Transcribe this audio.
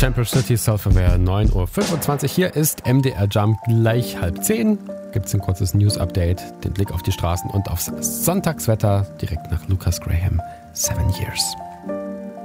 Temple City, Self-Aware, 9:25 Uhr. Hier ist MDR Jump gleich 9:30. Gibt es ein kurzes News-Update, den Blick auf die Straßen und aufs Sonntagswetter direkt nach Lucas Graham, 7 Years.